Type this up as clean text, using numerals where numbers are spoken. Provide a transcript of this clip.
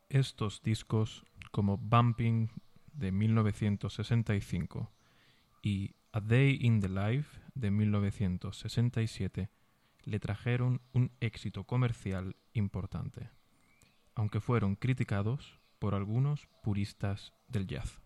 Estos discos, como Bumping de 1965 y A Day in the Life de 1967, le trajeron un éxito comercial importante, aunque fueron criticados por algunos puristas del jazz.